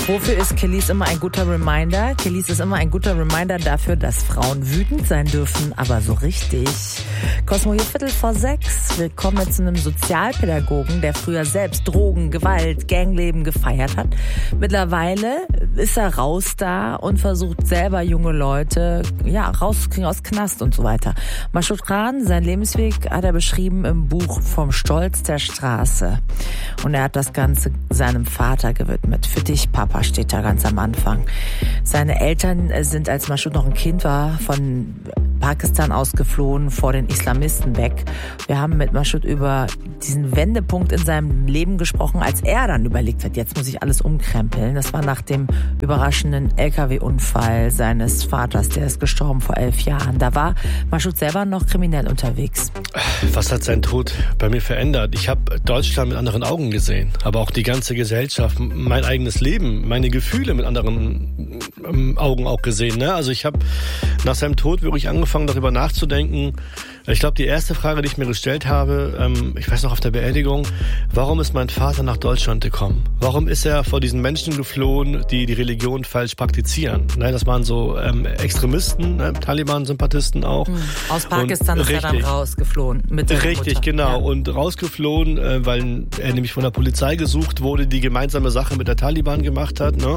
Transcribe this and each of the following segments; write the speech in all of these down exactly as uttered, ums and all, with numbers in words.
Wofür ist Kelis immer ein guter Reminder? Kelis ist immer ein guter Reminder dafür, dass Frauen wütend sein dürfen, aber so richtig. Cosmo hier Viertel vor sechs. Willkommen zu einem Sozialpädagogen, der früher selbst Drogen, Gewalt, Gangleben gefeiert hat. Mittlerweile ist er raus da und versucht selber junge Leute ja rauszukriegen aus Knast und so weiter. Mashoud Khan, sein Lebensweg hat er beschrieben im Buch Vom Stolz der Straße. Und er hat das Ganze seinem Vater gewidmet. Für dich, Papa, steht da ganz am Anfang. Seine Eltern sind, als Mashoud noch ein Kind war, von Pakistan ausgeflohen, vor den Islamisten weg. Wir haben mit Mashoud über diesen Wendepunkt in seinem Leben gesprochen, als er dann überlegt hat, jetzt muss ich alles umkrempeln. Das war nach dem überraschenden L K W-Unfall seines Vaters, der ist gestorben vor elf Jahren. Da war Mashoud selber noch kriminell unterwegs. Was hat sein Tod bei mir verändert? Ich habe Deutschland mit anderen Augen gesehen, aber auch die ganze Gesellschaft, mein eigenes Leben, meine Gefühle mit anderen ähm, Augen auch gesehen. Ne? Also ich habe nach seinem Tod wirklich angefangen, darüber nachzudenken. Ich glaube, die erste Frage, die ich mir gestellt habe, ähm, ich weiß noch auf der Beerdigung, warum ist mein Vater nach Deutschland gekommen? Warum ist er vor diesen Menschen geflohen, die die Religion falsch praktizieren? Ne, das waren so ähm, Extremisten, ne, Taliban-Sympathisten auch. Mhm. Aus Pakistan und ist richtig, er dann rausgeflohen. Mit der richtig, Mutter. genau. Ja. Und rausgeflohen, äh, weil er nämlich von der Polizei gesucht wurde, die gemeinsame Sache mit der Taliban gemacht hat. Ne?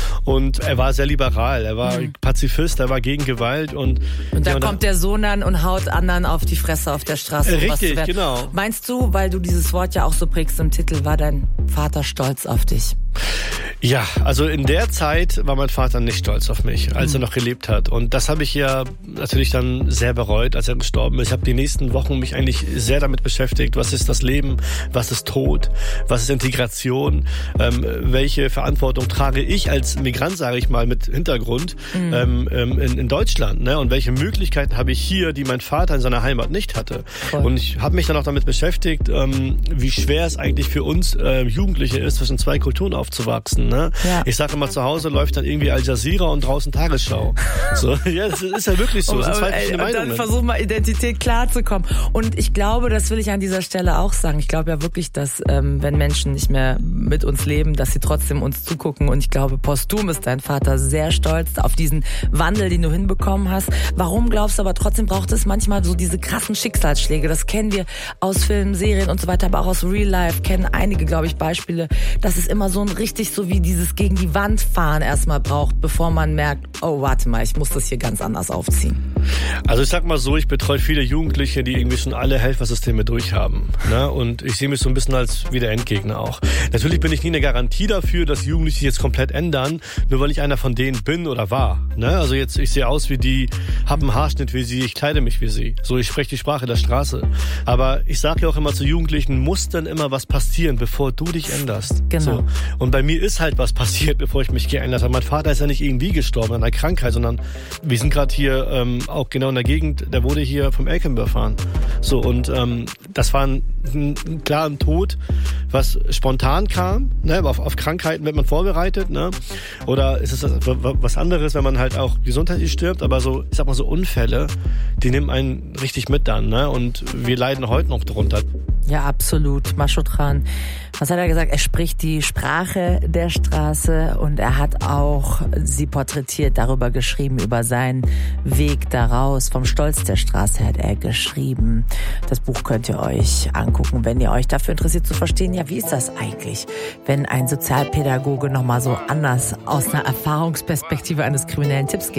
Und er war sehr liberal, er war mhm. Pazifist, er war gegen Gewalt. Und, und da ja, und kommt der Sohn dann und haut anderen auf die Fresse auf der Straße. Um richtig, was zu genau. Meinst du, weil du dieses Wort ja auch so prägst im Titel, war dein Vater stolz auf dich? Ja, also in der Zeit war mein Vater nicht stolz auf mich, als mhm. er noch gelebt hat. Und das habe ich ja natürlich dann sehr bereut, als er gestorben ist. Ich habe die nächsten Wochen mich eigentlich sehr damit beschäftigt, was ist das Leben, was ist Tod, was ist Integration, ähm, welche Verantwortung trage ich als Migrant, sage ich mal, mit Hintergrund mhm. ähm, in, in Deutschland, ne? Und welche Möglichkeiten habe ich hier, die mein Vater in seiner Heimat nicht hatte. Voll. Und ich habe mich dann auch damit beschäftigt, ähm, wie schwer es eigentlich für uns äh, Jugendliche ist, zwischen zwei Kulturen aufzuwachsen. Ne? Ja. Ich sage immer, zu Hause läuft dann irgendwie Al Jazeera und draußen Tagesschau. So, ja, das ist ja wirklich so. Das sind zwei verschiedene Meinungen. Dann versuch mal Identität klarzukommen. Und ich glaube, das will ich an dieser Stelle auch sagen. Ich glaube ja wirklich, dass ähm, wenn Menschen nicht mehr mit uns leben, dass sie trotzdem uns zugucken. Und ich glaube, posthum ist dein Vater sehr stolz auf diesen Wandel, den du hinbekommen hast. Warum glaubst du aber trotzdem braucht es manchmal so diese krassen Schicksalsschläge? Das kennen wir aus Filmen, Serien und so weiter, aber auch aus Real Life kennen einige, glaube ich, Beispiele, dass es immer so ein richtig so wie dieses gegen die Wand fahren erstmal braucht, bevor man merkt, oh, warte mal, ich muss das hier ganz anders aufziehen. Also ich sag mal so, ich betreue viele Jugendliche, die irgendwie schon alle Helfersysteme durchhaben. Ne? Und ich sehe mich so ein bisschen als wie der Endgegner auch. Natürlich bin ich nie eine Garantie dafür, dass Jugendliche sich jetzt komplett ändern, nur weil ich einer von denen bin oder war. Ne? Also jetzt, ich sehe aus wie die, habe einen Haarschnitt wie sie, ich kleide mich wie sie. So, ich spreche die Sprache der Straße. Aber ich sage ja auch immer zu Jugendlichen, muss dann immer was passieren, bevor du dich änderst. Genau. So. Und bei mir ist halt was passiert, bevor ich mich geändert habe. Mein Vater ist ja nicht irgendwie gestorben an einer Krankheit, sondern wir sind gerade hier ähm, auch genau in der Gegend, der wurde hier vom L K W überfahren. So, und ähm, das war ein, ein klaren Tod, was spontan kam. Ne? Auf, auf Krankheiten wird man vorbereitet. Ne? Oder ist es was anderes, wenn man halt auch gesundheitlich stirbt, aber so, ich sag mal so Unfälle, die nehmen einen richtig mit dann. Ne? Und wir leiden heute noch drunter. Ja, absolut. Mashoud Khan, was hat er gesagt? Er spricht die Sprache der Straße und er hat auch sie porträtiert, darüber geschrieben, über seinen Weg daraus. Vom Stolz der Straße hat er geschrieben. Das Buch könnt ihr euch angucken, wenn ihr euch dafür interessiert zu verstehen, ja, wie ist das eigentlich, wenn ein Sozialpädagoge nochmal so anders aus einer Erfahrungsperspektive eines kriminellen Tipps gibt.